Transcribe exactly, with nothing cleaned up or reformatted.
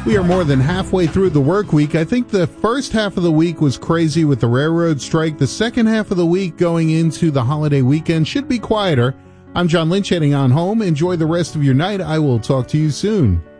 We are more than halfway through the work week. I think the first half of the week was crazy with the railroad strike. The second half of the week going into the holiday weekend should be quieter. I'm John Lynch heading on home. Enjoy the rest of your night. I will talk to you soon.